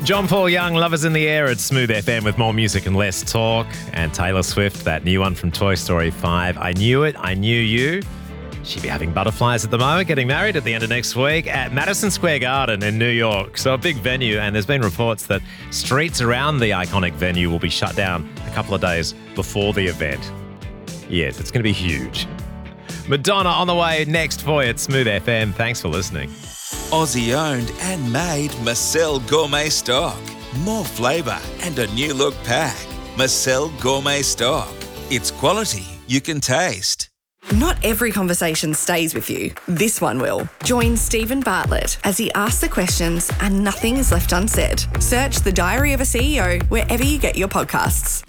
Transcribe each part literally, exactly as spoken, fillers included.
John Paul Young, Lovers in the Air at Smooth F M with more music and less talk. And Taylor Swift, that new one from Toy Story five. I Knew It, I Knew You. She'll be having butterflies at the moment, getting married at the end of next week at Madison Square Garden in New York. So a big venue, and there's been reports that streets around the iconic venue will be shut down a couple of days before the event. Yes, it's going to be huge. Madonna on the way next for you at Smooth F M. Thanks for listening. Aussie owned and made Marcel Gourmet Stock. More flavour and a new look pack. Marcel Gourmet Stock. It's quality you can taste. Not every conversation stays with you. This one will. Join Stephen Bartlett as he asks the questions and nothing is left unsaid. Search The Diary of a C E O wherever you get your podcasts.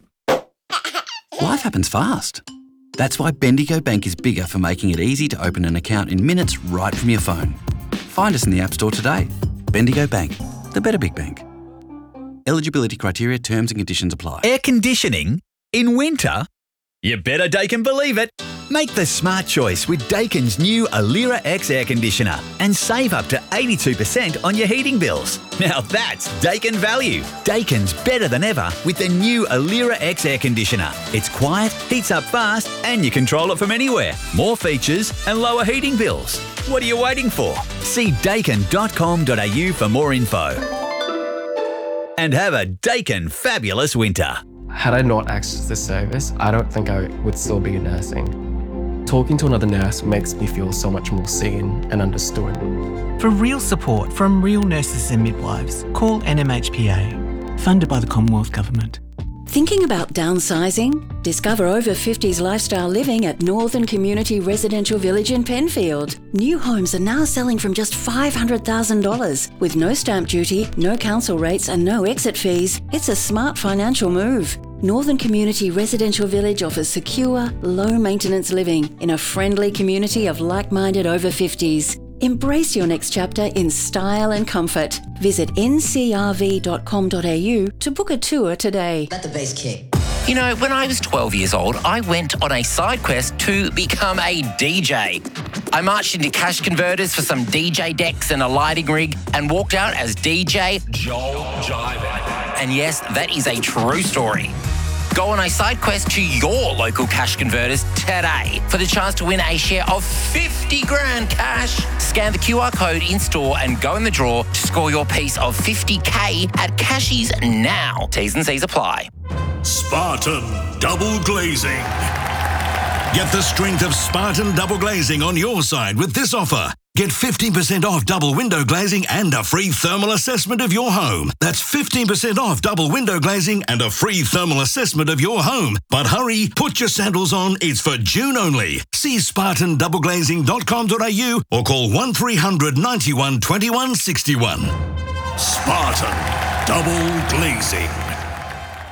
Life happens fast. That's why Bendigo Bank is bigger for making it easy to open an account in minutes right from your phone. Find us in the App Store today. Bendigo Bank, the better big bank. Eligibility criteria, terms and conditions apply. Air conditioning in winter? You better Daikin believe it. Make the smart choice with Daikin's new Alira X air conditioner and save up to eighty-two percent on your heating bills. Now that's Daikin value. Daikin's better than ever with the new Alira X air conditioner. It's quiet, heats up fast, and you control it from anywhere. More features and lower heating bills. What are you waiting for? See daikin dot com dot a u for more info. And have a Daikin fabulous winter. Had I not accessed this service, I don't think I would still be nursing. Talking to another nurse makes me feel so much more seen and understood. For real support from real nurses and midwives, call N M H P A, funded by the Commonwealth Government. Thinking about downsizing? Discover over fifties lifestyle living at Northern Community Residential Village in Penfield. New homes are now selling from just five hundred thousand dollars. With no stamp duty, no council rates and no exit fees, it's a smart financial move. Northern Community Residential Village offers secure, low-maintenance living in a friendly community of like-minded over fifties. Embrace your next chapter in style and comfort. Visit n c r v dot com dot a u to book a tour today. Let the bass kick. You know, when I was twelve years old, I went on a side quest to become a D J. I marched into cash converters for some D J decks and a lighting rig and walked out as D J Joel Jive. And yes, that is a true story. Go on a side quest to your local cash converters today for the chance to win a share of fifty grand cash. Scan the Q R code in store and go in the draw to score your piece of fifty K at Cashies now. T's and C's apply. Spartan Double Glazing. Get the strength of Spartan Double Glazing on your side with this offer. Get fifteen percent off double window glazing and a free thermal assessment of your home. That's fifteen percent off double window glazing and a free thermal assessment of your home. But hurry, put your sandals on. It's for June only. See spartan double glazing dot com dot a u or call one three hundred ninety-one twenty-one sixty-one. Spartan Double Glazing.